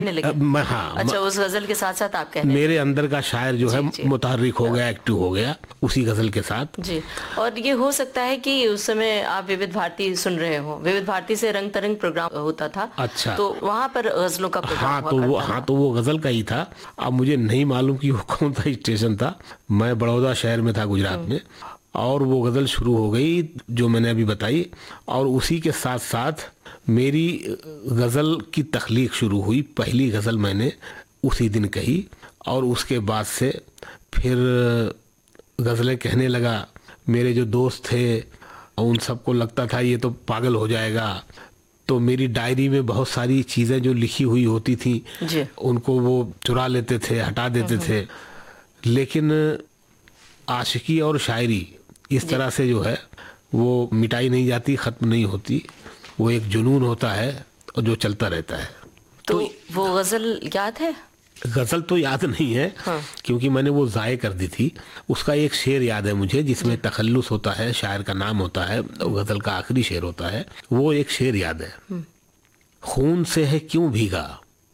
लगे। हाँ, अच्छा, उस गजल के साथ साथ आप कहने मेरे अंदर का शायर जो है मुतहर्रिक हो गया, एक्टिव हो गया उसी गजल के साथ जी। और ये हो सकता है कि उस समय आप विविध भारती सुन रहे हो, विविध भारती से रंग तरंग प्रोग्राम होता था। अच्छा, तो वहाँ पर गजलों का प्रोग्राम हाँ तो वो गजल का ही था। अब मुझे नहीं मालूम कि वो कौन सा स्टेशन था। मैं बड़ौदा शहर में था गुजरात में, और वो गजल शुरू हो गई जो मैंने अभी बताई, और उसी के साथ साथ मेरी गज़ल की तख्लीक शुरू हुई। पहली गज़ल मैंने उसी दिन कही, और उसके बाद से फिर गज़लें कहने लगा। मेरे जो दोस्त थे उन सबको लगता था ये तो पागल हो जाएगा, तो मेरी डायरी में बहुत सारी चीज़ें जो लिखी हुई होती थी उनको वो चुरा लेते थे, हटा देते थे। लेकिन आशिकी और शायरी इस तरह से जो है वो मिटाई नहीं जाती, ख़त्म नहीं होती। वो एक जुनून होता है और जो चलता रहता है। तो वो गज़ल याद है? गज़ल तो याद नहीं है, हाँ। क्योंकि मैंने वो ज़ाय कर दी थी। उसका एक शेर याद है मुझे जिसमें तखल्लुस होता है, शायर का नाम होता है, गज़ल का आखिरी शेर होता है। वो एक शेर याद है, खून से है क्यों भीगा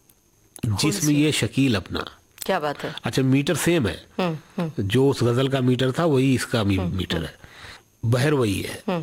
जिस्म ये शकील अपना। क्या बात है। अच्छा, मीटर सेम है, जो उस गज़ल का मीटर था वही इसका मीटर है, बहर वही है।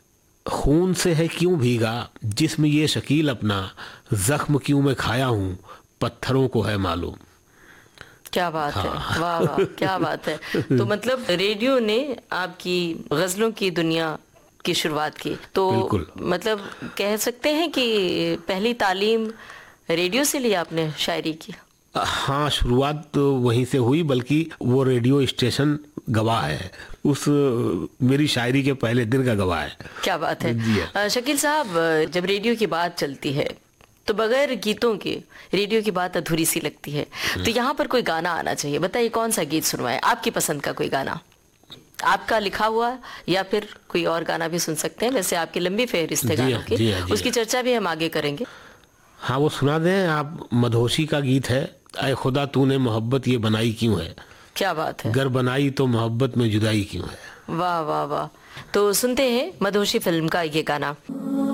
खून से है क्यों भीगा जिस्म ये शकील अपना, जख्म क्यों मैं खाया हूँ पत्थरों को है मालूम। क्या बात है, वाह वाह, क्या बात है। तो मतलब रेडियो ने आपकी गज़लों की दुनिया की शुरुआत की, तो मतलब कह सकते हैं कि पहली तालीम रेडियो से ली आपने शायरी की? हाँ, शुरुआत तो वहीं से हुई, बल्कि वो रेडियो स्टेशन गवाह है, उस मेरी शायरी के पहले दिन का गवाह है। क्या बात है। शकील साहब, जब रेडियो की बात चलती है तो बगैर गीतों के रेडियो की बात अधूरी सी लगती है। तो यहाँ पर कोई गाना आना चाहिए। बताइए कौन सा गीत सुनवाए, आपकी पसंद का कोई गाना, आपका लिखा हुआ, या फिर कोई और गाना भी सुन सकते हैं। वैसे आपकी लंबी फहरिस्त है गानों की, उसकी चर्चा भी हम आगे करेंगे। हाँ, वो सुना दें आप। मधोशी का गीत है, ऐ खुदा तूने मोहब्बत ये बनाई क्यों है। क्या बात है। गर बनाई तो मोहब्बत में जुदाई क्यों है। वाह वाह वाह। तो सुनते हैं मधोशी फिल्म का ये गाना।